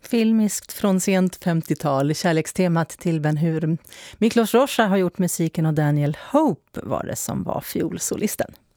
filmiskt från sent 50-tal, kärlekstemat till Ben Hur. Miklos Rocha har gjort musiken och Daniel Hope var det som var fiolsolisten.